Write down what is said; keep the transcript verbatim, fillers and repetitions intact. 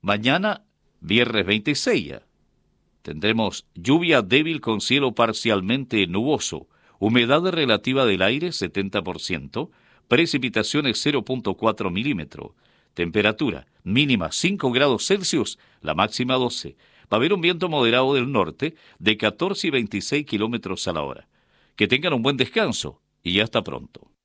Mañana, viernes veintiséis, tendremos lluvia débil con cielo parcialmente nuboso, humedad relativa del aire setenta por ciento, precipitaciones cero punto cuatro milímetros, temperatura mínima cinco grados Celsius, la máxima doce. Va a haber un viento moderado del norte de catorce y veintiséis kilómetros a la hora. Que tengan un buen descanso y hasta pronto.